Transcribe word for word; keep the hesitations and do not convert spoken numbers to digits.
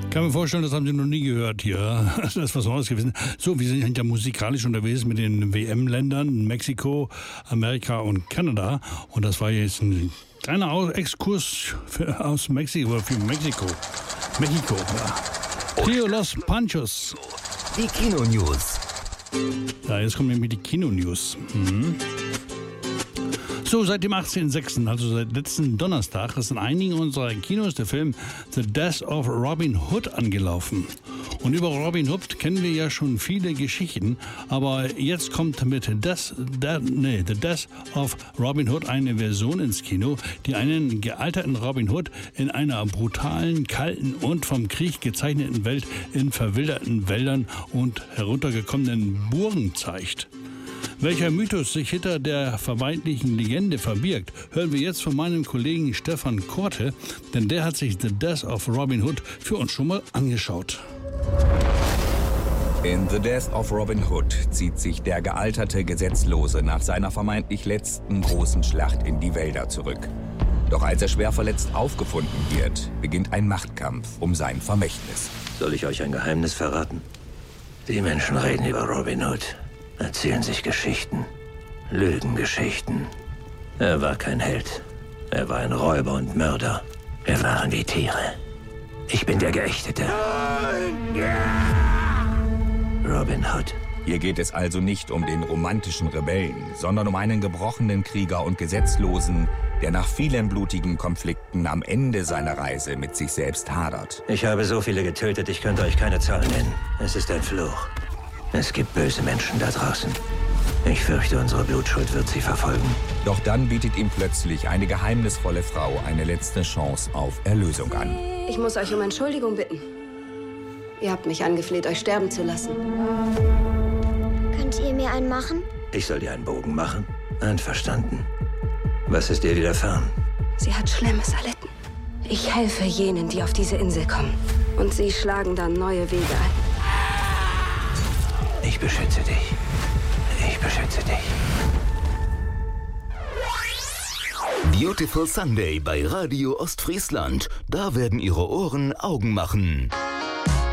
Kann mir vorstellen, das haben Sie noch nie gehört hier. Das ist was Neues gewesen. So, wir sind ja musikalisch unterwegs mit den W M-Ländern, Mexiko, Amerika und Kanada. Und das war jetzt ein kleiner Exkurs für, aus Mexiko, für Mexiko. Mexiko, ja. Trio Los Panchos. Die Kino-News. Ja, jetzt kommen nämlich die Kino-News. Mhm. So, seit dem achtzehnten sechsten, also seit letzten Donnerstag, ist in einigen unserer Kinos der Film The Death of Robin Hood angelaufen. Und über Robin Hood kennen wir ja schon viele Geschichten, aber jetzt kommt mit Death, Death, nee, The Death of Robin Hood eine Version ins Kino, die einen gealterten Robin Hood in einer brutalen, kalten und vom Krieg gezeichneten Welt in verwilderten Wäldern und heruntergekommenen Burgen zeigt. Welcher Mythos sich hinter der vermeintlichen Legende verbirgt, hören wir jetzt von meinem Kollegen Stefan Korte, denn der hat sich The Death of Robin Hood für uns schon mal angeschaut. In The Death of Robin Hood zieht sich der gealterte Gesetzlose nach seiner vermeintlich letzten großen Schlacht in die Wälder zurück. Doch als er schwer verletzt aufgefunden wird, beginnt ein Machtkampf um sein Vermächtnis. Soll ich euch ein Geheimnis verraten? Die Menschen reden über Robin Hood. Erzählen sich Geschichten, Lügengeschichten. Er war kein Held. Er war ein Räuber und Mörder. Wir waren die Tiere. Ich bin der Geächtete. Robin Hood. Hier geht es also nicht um den romantischen Rebellen, sondern um einen gebrochenen Krieger und Gesetzlosen, der nach vielen blutigen Konflikten am Ende seiner Reise mit sich selbst hadert. Ich habe so viele getötet, ich könnte euch keine Zahlen nennen. Es ist ein Fluch. Es gibt böse Menschen da draußen. Ich fürchte, unsere Blutschuld wird sie verfolgen. Doch dann bietet ihm plötzlich eine geheimnisvolle Frau eine letzte Chance auf Erlösung an. Ich muss euch um Entschuldigung bitten. Ihr habt mich angefleht, euch sterben zu lassen. Könnt ihr mir einen machen? Ich soll dir einen Bogen machen? Einverstanden. Was ist dir widerfahren? Sie hat Schlimmes erlitten. Ich helfe jenen, die auf diese Insel kommen. Und sie schlagen dann neue Wege ein. Ich beschütze dich. Ich beschütze dich. Beautiful Sunday bei Radio Ostfriesland. Da werden Ihre Ohren Augen machen.